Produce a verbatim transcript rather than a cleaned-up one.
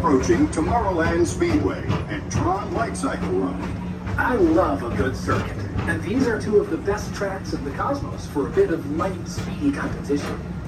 approaching Tomorrowland Speedway and Tron Light Cycle Run. I love a good circuit, and these are two of the best tracks in the cosmos for a bit of light, speedy competition.